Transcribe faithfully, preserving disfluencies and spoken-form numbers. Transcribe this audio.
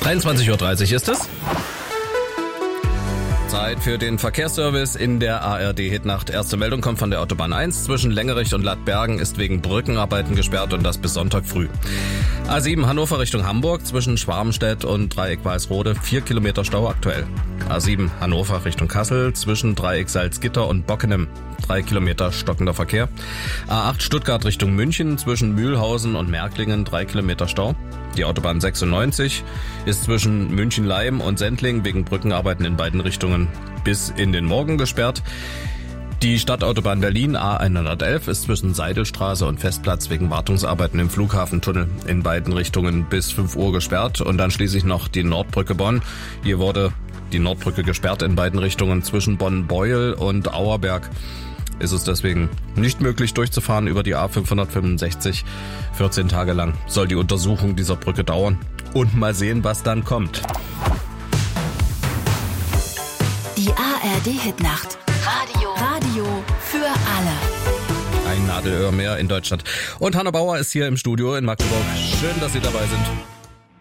dreiundzwanzig Uhr dreißig ist es. Zeit für den Verkehrsservice in der A R D-Hitnacht. Erste Meldung kommt von der Autobahn eins. Zwischen Längerich und Lattbergen ist wegen Brückenarbeiten gesperrt und das bis Sonntag früh. A sieben Hannover Richtung Hamburg. Zwischen Schwarmstedt und Dreieck Weißrode vier Kilometer Stau aktuell. A sieben Hannover Richtung Kassel. Zwischen Dreieck Salzgitter und Bockenem drei Kilometer stockender Verkehr. A acht Stuttgart Richtung München. Zwischen Mühlhausen und Märklingen drei Kilometer Stau. Die Autobahn sechsundneunzig ist zwischen München-Leim und Sendling wegen Brückenarbeiten in beiden Richtungen bis in den Morgen gesperrt. Die Stadtautobahn Berlin A hundertelf ist zwischen Seidelstraße und Festplatz wegen Wartungsarbeiten im Flughafentunnel in beiden Richtungen bis fünf Uhr gesperrt. Und dann schließlich noch die Nordbrücke Bonn. Hier wurde die Nordbrücke gesperrt in beiden Richtungen zwischen Bonn-Beuel und Auerberg. Ist es deswegen nicht möglich durchzufahren über die A fünfhundertfünfundsechzig. vierzehn Tage lang soll die Untersuchung dieser Brücke dauern. Und mal sehen, was dann kommt. Die A R D-Hitnacht. Radio. Radio für alle. Ein Nadelöhr mehr in Deutschland. Und Hanna Bauer ist hier im Studio in Magdeburg. Schön, dass Sie dabei sind.